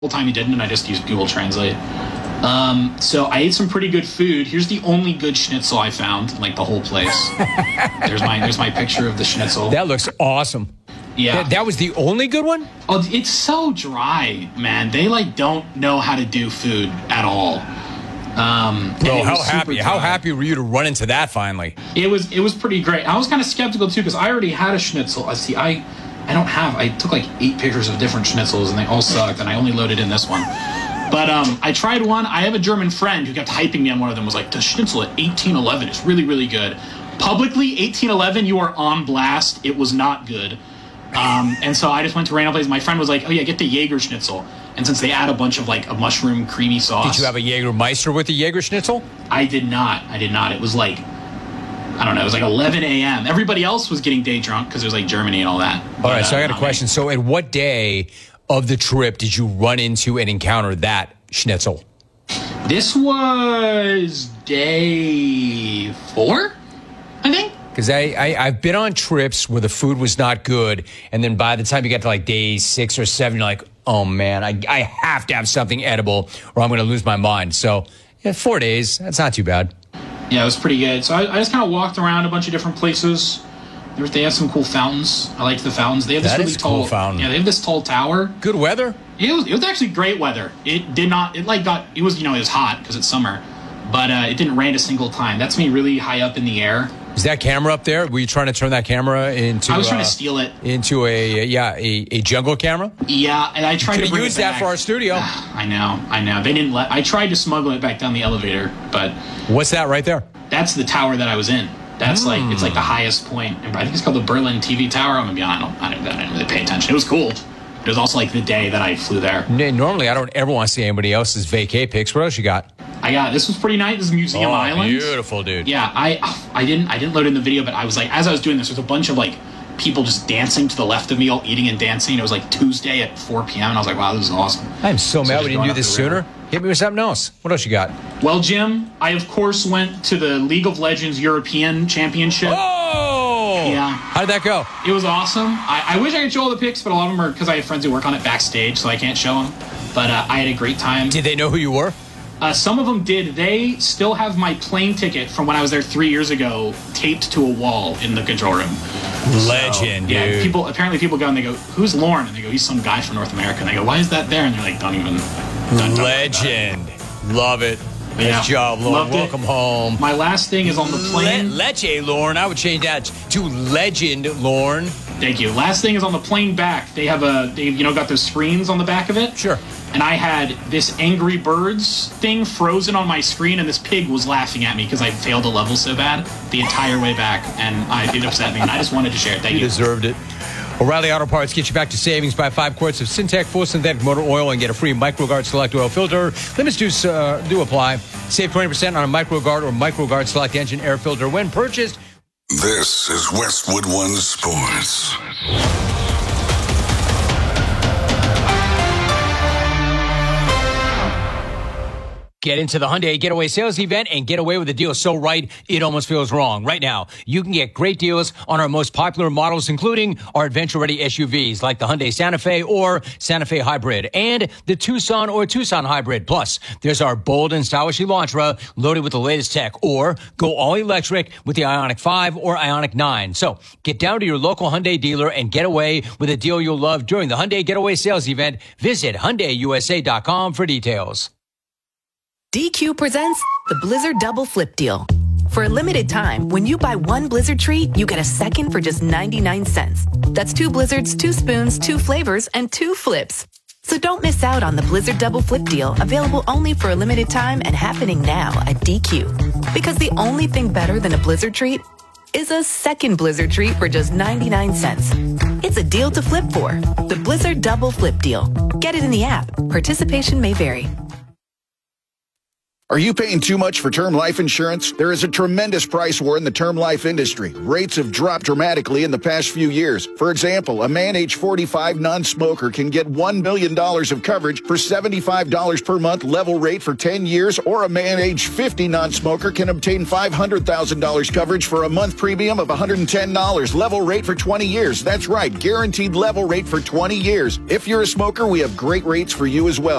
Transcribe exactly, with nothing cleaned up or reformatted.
whole time he didn't, and I just used Google Translate. Um, so I ate some pretty good food. Here's the only good schnitzel I found in, like, the whole place. there's my there's my picture of the schnitzel. That looks awesome. Yeah. That, that was the only good one? Oh, it's so dry, man. They, like, don't know how to do food at all. Um, Bro, how happy how happy were you to run into that finally? It was it was pretty great. I was kind of skeptical, too, because I already had a schnitzel. I see, I... I don't have, I took like eight pictures of different schnitzels and they all sucked, and I only loaded in this one. But um, I tried one. I have a German friend who kept hyping me on one of them, was like, the schnitzel at eighteen eleven is really, really good. Publicly, eighteen eleven, you are on blast. It was not good. Um, and so I just went to random places. My friend was like, oh yeah, get the Jaeger schnitzel. And since they add a bunch of like a mushroom creamy sauce. Did you have a Jägermeister with the Jaeger schnitzel? I did not. I did not. It was like, I don't know, it was like eleven a.m. Everybody else was getting day drunk because it was like Germany and all that. All right, so I got a question. So at what day of the trip did you run into and encounter that schnitzel? This was day four, I think. Because I, I, I've been on trips where the food was not good, and then by the time you get to like day six or seven, you're like, oh man, I, I have to have something edible or I'm going to lose my mind. So yeah, four days, that's not too bad. Yeah, it was pretty good. So I, I just kind of walked around a bunch of different places. There was, they have some cool fountains. I liked the fountains. They have this that really is tall cool fountain. Yeah, they have this tall tower. Good weather? It was it was actually great weather. It did not it like got it was you know it was hot because it's summer, but uh, it didn't rain a single time. That's me really high up in the air. Is that camera up there? Were you trying to turn that camera into? I was trying uh, to steal it into a yeah a, a jungle camera. Yeah, and I tried Could to bring use it that back. for our studio. I know, I know. They didn't let. I tried to smuggle it back down the elevator, but what's that right there? That's the tower that I was in. That's mm. like it's like the highest point. I think it's called the Berlin T V Tower. I'm gonna be honest. I don't, I didn't really pay attention. It was cool. It was also like the day that I flew there. Normally, I don't ever want to see anybody else's vacay pics. What else you got? I got this was pretty nice. This is Museum oh, Island. Beautiful, dude. Yeah, I I didn't I didn't load in the video, but I was like, as I was doing this, there's a bunch of like people just dancing to the left of me, all eating and dancing. It was like Tuesday at four p.m. and I was like, wow, this is awesome. I'm so, so mad we didn't do this sooner. River. Hit me with something else. What else you got? Well, Jim, I of course went to the League of Legends European Championship. Oh! Yeah. How did that go? It was awesome. I, I wish I could show all the pics, but a lot of them are because I have friends who work on it backstage, so I can't show them. But uh, I had a great time. Did they know who you were? Uh, some of them did. They still have my plane ticket from when I was there three years ago taped to a wall in the control room. Legend, so, yeah, dude. People apparently people go and they go, "Who's Lauren?" And they go, "He's some guy from North America." And they go, "Why is that there?" And they're like, "Don't even." Don't Legend. Love it. Nice yeah. job, Lauren. Loved Welcome it. home. My last thing is on the plane. Le- Leche, Lauren. I would change that to Legend, Lauren. Thank you. Last thing is on the plane back. They have a, they you know, got those screens on the back of it. Sure. And I had this Angry Birds thing frozen on my screen, and this pig was laughing at me because I failed a level so bad the entire way back, and I, it upset me, and I just wanted to share it. Thank you. You deserved it. O'Reilly Auto Parts gets you back to savings. Buy five quarts of Syntec full synthetic motor oil and get a free MicroGuard Select oil filter. Limits do, uh, do apply. Save twenty percent on a MicroGuard or MicroGuard Select engine air filter when purchased. This is Westwood One Sports. Get into the Hyundai Getaway Sales Event and get away with a deal so right, it almost feels wrong. Right now, you can get great deals on our most popular models, including our adventure-ready S U Vs like the Hyundai Santa Fe or Santa Fe Hybrid and the Tucson or Tucson Hybrid. Plus, there's our bold and stylish Elantra loaded with the latest tech, or go all-electric with the Ioniq five or Ioniq nine. So, get down to your local Hyundai dealer and get away with a deal you'll love during the Hyundai Getaway Sales Event. Visit Hyundai U S A dot com for details. D Q presents the Blizzard Double Flip Deal. For a limited time, when you buy one Blizzard treat, you get a second for just ninety-nine cents. That's two Blizzards, two spoons, two flavors, and two flips. So don't miss out on the Blizzard Double Flip Deal, available only for a limited time and happening now at D Q. Because the only thing better than a Blizzard treat is a second Blizzard treat for just ninety-nine cents. It's a deal to flip for. The Blizzard Double Flip Deal. Get it in the app. Participation may vary. Are you paying too much for term life insurance? There is a tremendous price war in the term life industry. Rates have dropped dramatically in the past few years. For example, a man age forty-five non-smoker can get one million dollars of coverage for seventy-five dollars per month level rate for ten years, or a man age fifty non-smoker can obtain five hundred thousand dollars coverage for a month premium of one hundred ten dollars level rate for twenty years. That's right, guaranteed level rate for twenty years. If you're a smoker, we have great rates for you as well.